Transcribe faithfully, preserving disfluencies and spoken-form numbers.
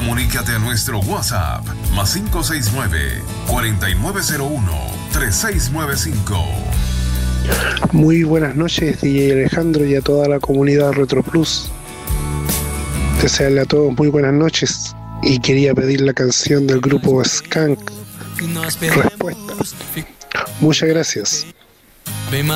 Comunícate a nuestro WhatsApp más cinco seis nueve, cuatro nueve cero uno, tres seis nueve cinco. Muy buenas noches, D J Alejandro, y a toda la comunidad Retro Plus. Desearle a todos muy buenas noches y quería pedir la canción del grupo Skank, Respuesta. Muchas gracias.